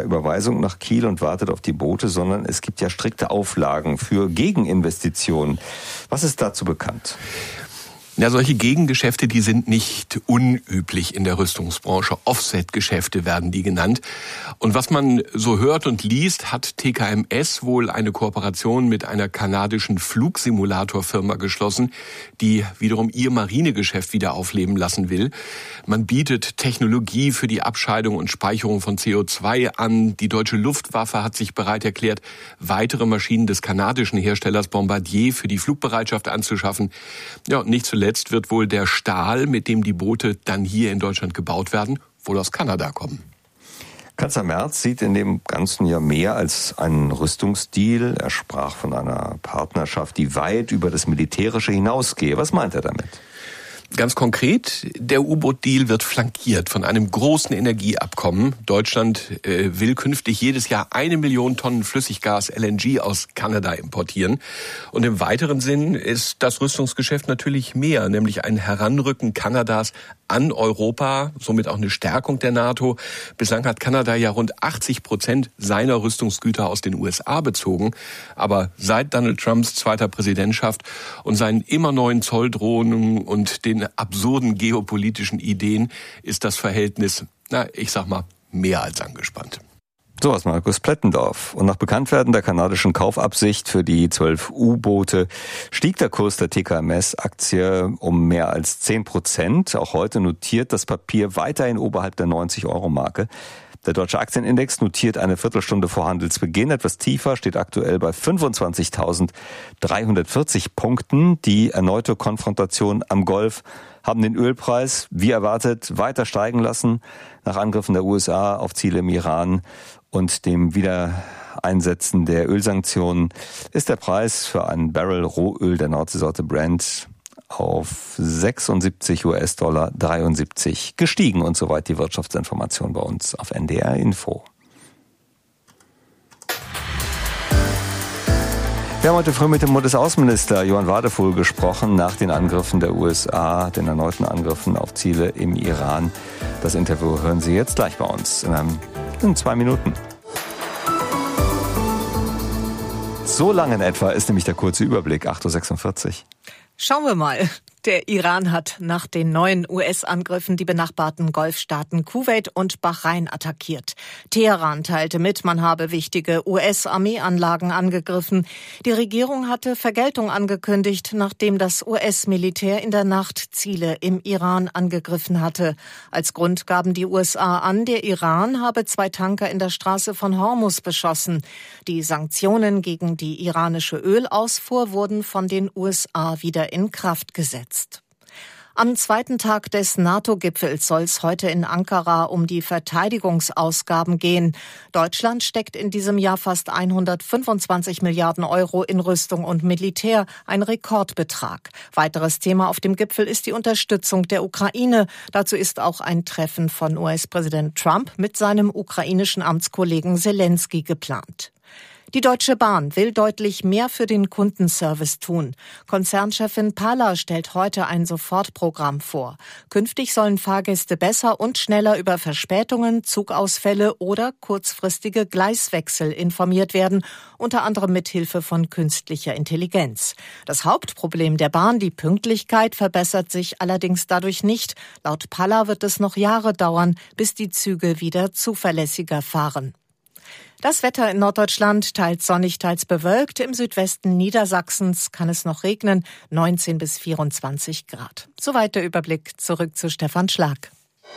Überweisung nach Kiel und wartet auf die Boote, sondern es gibt ja strikte Auflagen für Gegeninvestitionen. Was ist dazu bekannt? Ja, solche Gegengeschäfte, die sind nicht unüblich in der Rüstungsbranche. Offset-Geschäfte werden die genannt. Und was man so hört und liest, hat TKMS wohl eine Kooperation mit einer kanadischen Flugsimulatorfirma geschlossen, die wiederum ihr Marinegeschäft wieder aufleben lassen will. Man bietet Technologie für die Abscheidung und Speicherung von CO2 an. Die deutsche Luftwaffe hat sich bereit erklärt, weitere Maschinen des kanadischen Herstellers Bombardier für die Flugbereitschaft anzuschaffen. Ja, und nicht zuletzt wird wohl der Stahl, mit dem die Boote dann hier in Deutschland gebaut werden, wohl aus Kanada kommen. Kanzler Merz sieht in dem Ganzen ja mehr als einen Rüstungsdeal. Er sprach von einer Partnerschaft, die weit über das Militärische hinausgehe. Was meint er damit? Ganz konkret, der U-Boot-Deal wird flankiert von einem großen Energieabkommen. Deutschland will künftig jedes Jahr 1 Million Tonnen Flüssiggas LNG aus Kanada importieren. Und im weiteren Sinn ist das Rüstungsgeschäft natürlich mehr, nämlich ein Heranrücken Kanadas an Europa, somit auch eine Stärkung der NATO. Bislang hat Kanada ja rund 80% seiner Rüstungsgüter aus den USA bezogen. Aber seit Donald Trumps zweiter Präsidentschaft und seinen immer neuen Zolldrohungen und den absurden geopolitischen Ideen ist das Verhältnis, ich sag mal, mehr als angespannt. So was Markus Plettendorf. Und nach Bekanntwerden der kanadischen Kaufabsicht für die 12 U-Boote stieg der Kurs der TKMS-Aktie um mehr als 10%. Auch heute notiert das Papier weiterhin oberhalb der 90-Euro-Marke. Der deutsche Aktienindex notiert eine Viertelstunde vor Handelsbeginn etwas tiefer, steht aktuell bei 25.340 Punkten. Die erneute Konfrontation am Golf haben den Ölpreis, wie erwartet, weiter steigen lassen. Nach Angriffen der USA auf Ziele im Iran und dem Wiedereinsetzen der Ölsanktionen ist der Preis für einen Barrel Rohöl der Nordseesorte Brent auf 76 US-Dollar 73 gestiegen. Und soweit die Wirtschaftsinformation bei uns auf NDR Info. Wir haben heute früh mit dem Bundesaußenminister Johann Wadefuhl gesprochen nach den Angriffen der USA, den erneuten Angriffen auf Ziele im Iran. Das Interview hören Sie jetzt gleich bei uns in 2 Minuten. So lang in etwa ist nämlich der kurze Überblick, 8.46 Uhr. Schauen wir mal. Der Iran hat nach den neuen US-Angriffen die benachbarten Golfstaaten Kuwait und Bahrain attackiert. Teheran teilte mit, man habe wichtige US-Armeeanlagen angegriffen. Die Regierung hatte Vergeltung angekündigt, nachdem das US-Militär in der Nacht Ziele im Iran angegriffen hatte. Als Grund gaben die USA an, der Iran habe 2 Tanker in der Straße von Hormuz beschossen. Die Sanktionen gegen die iranische Ölausfuhr wurden von den USA wieder in Kraft gesetzt. Am zweiten Tag des NATO-Gipfels soll es heute in Ankara um die Verteidigungsausgaben gehen. Deutschland steckt in diesem Jahr fast 125 Milliarden Euro in Rüstung und Militär, ein Rekordbetrag. Weiteres Thema auf dem Gipfel ist die Unterstützung der Ukraine. Dazu ist auch ein Treffen von US-Präsident Trump mit seinem ukrainischen Amtskollegen Selensky geplant. Die Deutsche Bahn will deutlich mehr für den Kundenservice tun. Konzernchefin Palla stellt heute ein Sofortprogramm vor. Künftig sollen Fahrgäste besser und schneller über Verspätungen, Zugausfälle oder kurzfristige Gleiswechsel informiert werden, unter anderem mit Hilfe von künstlicher Intelligenz. Das Hauptproblem der Bahn, die Pünktlichkeit, verbessert sich allerdings dadurch nicht. Laut Palla wird es noch Jahre dauern, bis die Züge wieder zuverlässiger fahren. Das Wetter in Norddeutschland teils sonnig, teils bewölkt. Im Südwesten Niedersachsens kann es noch regnen, 19 bis 24 Grad. Soweit der Überblick. Zurück zu Stefan Schlag.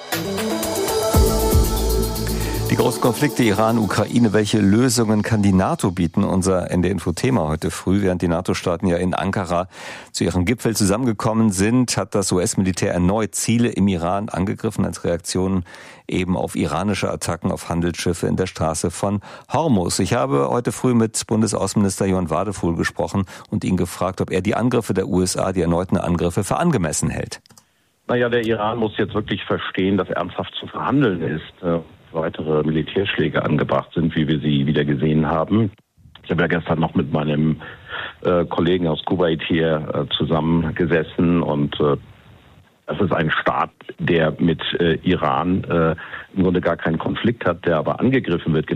Die großen Konflikte Iran-Ukraine, welche Lösungen kann die NATO bieten? Unser NDR-Info-Thema heute früh. Während die NATO-Staaten ja in Ankara zu ihrem Gipfel zusammengekommen sind, hat das US-Militär erneut Ziele im Iran angegriffen als Reaktion eben auf iranische Attacken auf Handelsschiffe in der Straße von Hormuz. Ich habe heute früh mit Bundesaußenminister Johann Wadefuhl gesprochen und ihn gefragt, ob er die Angriffe der USA, die erneuten Angriffe, für angemessen hält. Naja, der Iran muss jetzt wirklich verstehen, dass ernsthaft zu verhandeln ist. Weitere Militärschläge angebracht sind, wie wir sie wieder gesehen haben. Ich habe ja gestern noch mit meinem Kollegen aus Kuwait hier zusammengesessen und das ist ein Staat, der mit Iran im Grunde gar keinen Konflikt hat, der aber angegriffen wird.